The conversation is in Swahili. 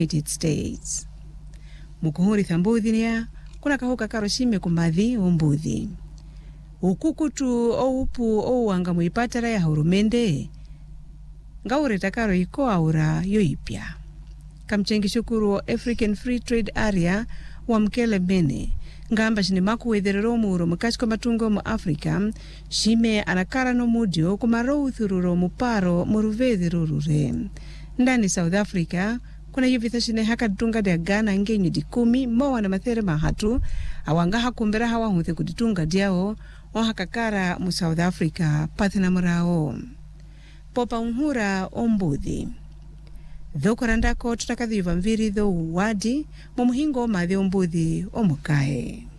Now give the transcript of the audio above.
United States. Mukuhuri thambudhinia kuna kahuka karoshime kumadhi umbudhi. Ukukutu o upu o wanga muipatara ya hurumende. Ngaure takaro iko aura yoipya. Kamchengi shukuru wa African Free Trade Area wa mkele bene. Ngamba shinimaku wedherero muuro mukashiko matungo mu Afrika. Shime anakara no mudio kumaro uthururo muparo muruvedhi rurure. Ndani South Africa, kuna yuvitha shine haka dunga dia Ghana ngenyu dikumi mowa na mathere mahatu. Awangaha kumbera hawa hunthi kuditunga diao. Wahakakara mu South Africa pathina murao. Popa unhura ombudhi. Dhokorandako tutakadhiva mviri dho wadi mumuhingo madhi ombudhi omukae.